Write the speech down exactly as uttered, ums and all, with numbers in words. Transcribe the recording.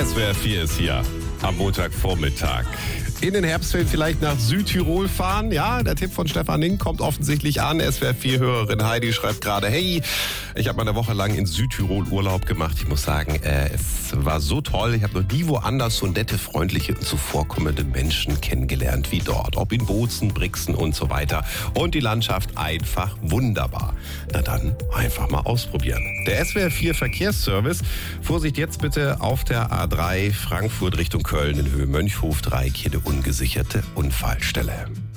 S W R vier ist hier am Montagvormittag. In den Herbstferien vielleicht nach Südtirol fahren. Ja, der Tipp von Stefan Nink kommt offensichtlich an. S W R vier-Hörerin Heidi schreibt gerade, hey, ich habe mal eine Woche lang in Südtirol Urlaub gemacht. Ich muss sagen, äh, es war so toll. Ich habe noch nie woanders so nette, freundliche und zuvorkommende Menschen kennengelernt wie dort. Ob in Bozen, Brixen und so weiter. Und die Landschaft einfach wunderbar. Na dann einfach mal ausprobieren. Der S W R vier Verkehrsservice. Vorsicht jetzt bitte auf der A drei Frankfurt Richtung Köln in Höhe Mönchhof Dreieck, hier eine ungesicherte Unfallstelle.